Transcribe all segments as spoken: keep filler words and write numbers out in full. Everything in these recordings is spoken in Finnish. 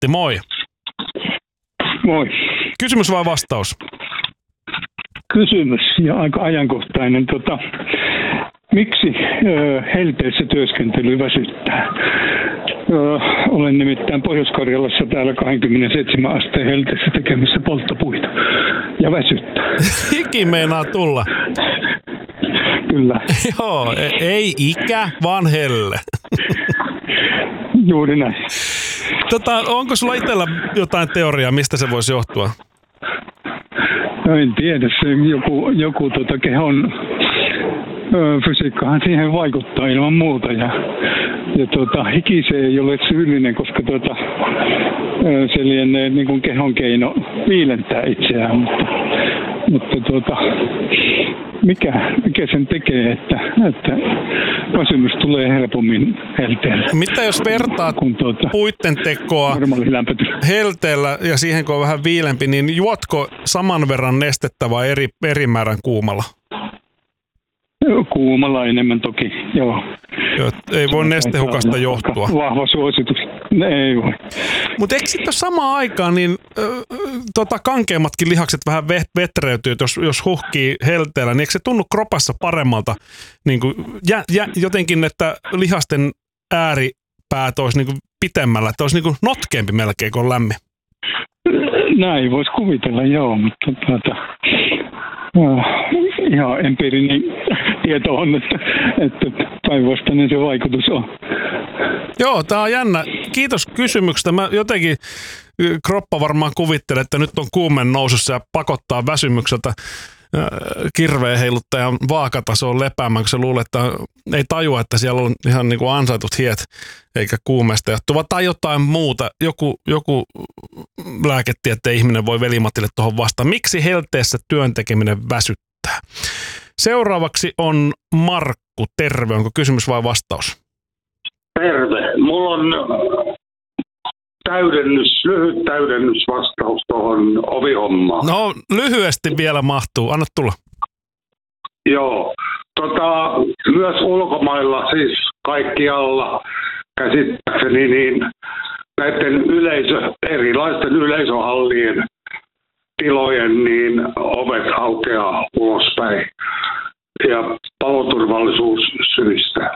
Matti, moi. Moi. Kysymys vai vastaus? Kysymys ja aika ajankohtainen. Tota, miksi ö, helteessä työskentely väsyttää? Ö, olen nimittäin Pohjois-Karjalassa täällä kaksikymmentäseitsemän asteen helteessä tekemässä polttopuita ja väsyttää. Hiki meinaa tulla. Kyllä. Joo, ei ikä, vaan helle. Juuri näin. Tota, onko sulla itsellä jotain teoriaa, mistä se voisi johtua? No en tiedä, se joku, joku tota kehon ö, fysiikkahan siihen vaikuttaa ilman muuta. Ja, ja tota, hiki se ei ole syyllinen, koska tota, ö, se lienee niin kuin kehon keino viilentää itseään. Mutta, mutta tota, mikä, mikä sen tekee, että, että väsymys tulee helpommin helteellä? Mitä jos vertaat tuota, puitten tekoa helteellä ja siihen kun on vähän viilempi, niin juotko saman verran nestettä vai eri, eri määrän kuumalla? Kuumalla enemmän toki, joo. Joo, ei voi nestehukasta johtua. Vahva suositus. Ei voi. Mutta eikö sitten samaan aikaan niin äh, tota, kankeimmatkin lihakset vähän vetreytyy, jos, jos huhkii helteellä, niin eikö se tunnu kropassa paremmalta niin kuin, jä, jä, jotenkin, että lihasten ääripäät olisi niin kuin pitemmällä, että olisi niin kuin notkeampi melkein, kun on lämmin? Näin voisi kuvitella, joo, mutta tuota, ihan empiirinen tieto on, että, että päinvastainen se vaikutus on. Joo, tää on jännä. Kiitos kysymyksestä. Mä jotenkin kroppa varmaan kuvittelee, että nyt on kuumen nousussa ja pakottaa väsymykseltä kirveen heiluttajan vaakatasoon lepäämään, kun se luulee, että ei tajua, että siellä on ihan niin kuin ansaitut hiet eikä kuumeesta johtuva tai jotain muuta. Joku, joku lääketieteen ihminen voi velimatille tuohon vastaan. Miksi helteessä työn tekeminen väsyttää? Seuraavaksi on Markku. Terve. Onko kysymys vai vastaus? Terve. Mulla on täydennys, lyhyt täydennysvastaus tuohon ovihommaan. No lyhyesti vielä mahtuu. Anna tulla. Joo. Tota, myös ulkomailla, siis kaikkialla käsittääkseni, niin näiden yleisö, erilaisten yleisöhallien tilojen niin ovet aukeaa ulospäin ja paloturvallisuussyistä.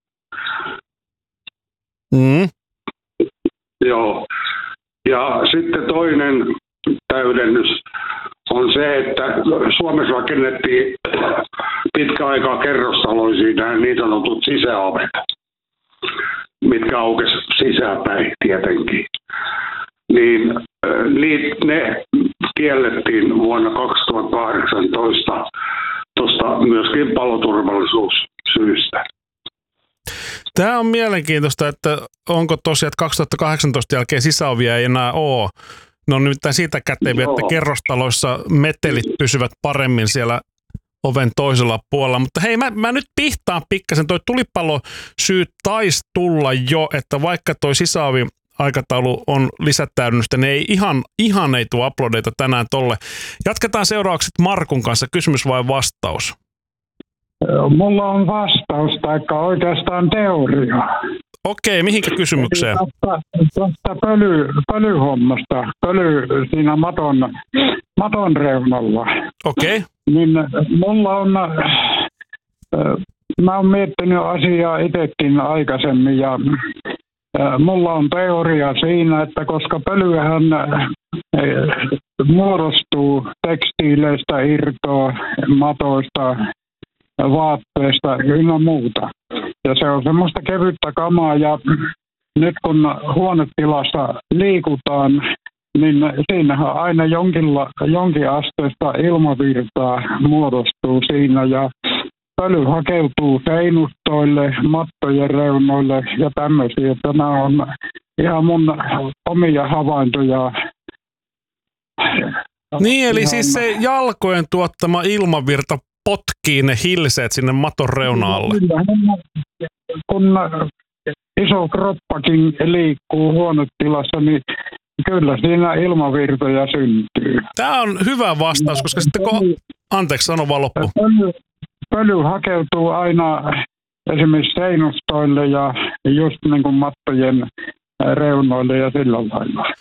Mm. Joo. Ja sitten toinen täydennys on se, että Suomessa rakennettiin pitkä aikaa kerrostaloisiin nämä niin sanotut sisäovet, mitkä aukesi sisäpäin tietenkin. Niin ne kiellettiin vuonna kaksituhattakahdeksantoista tuosta myöskin paloturvallisuussyistä. Tämä on mielenkiintoista, että onko tosiaan, että kaksituhattakahdeksantoista jälkeen sisäovia ei enää ole. Ne on nimittäin siitä käteviä, että kerrostaloissa metelit pysyvät paremmin siellä oven toisella puolella. Mutta hei, mä, mä nyt pihtaan pikkasen. Toi tulipalosyy taisi tulla jo, että vaikka toi sisäovi aikataulu on lisätäydennystä, niin ei ihan, ihan ei tule uploadeita tänään tolle. Jatketaan seuraavaksi Markun kanssa. Kysymys vai vastaus? Mulla on vastaus, taikka oikeastaan teoria. Okei, mihinkä kysymykseen? Tuosta pöly, pölyhommasta, pöly siinä maton, maton reunalla. Okei. Niin mulla on, mä oon miettinyt asiaa itsekin aikaisemmin ja mulla on teoria siinä, että koska pölyähän muodostuu tekstiileistä, irtoa, matoista, vaatteista ynnä muuta. Ja se on semmoista kevyttä kamaa ja nyt kun huonetilassa liikutaan, niin siinähän aina jonkilla, jonkin asteesta ilmavirtaa muodostuu siinä ja pöly hakeutuu seinustoille, mattojen reunoille ja tämmöisiä. Tämä on ihan mun omia havaintoja. Niin, eli ihan siis se jalkojen tuottama ilmavirta potkii ne hilseet sinne maton reunaalle. Kun iso kroppakin liikkuu huonetilassa, niin kyllä siinä ilmavirtoja syntyy. Tämä on hyvä vastaus, koska sitten kun... Anteeksi, sano vaan loppuun. Pöly, pöly hakeutuu aina esimerkiksi seinustoille ja just niin kuin mattojen reunoille ja sillä lailla.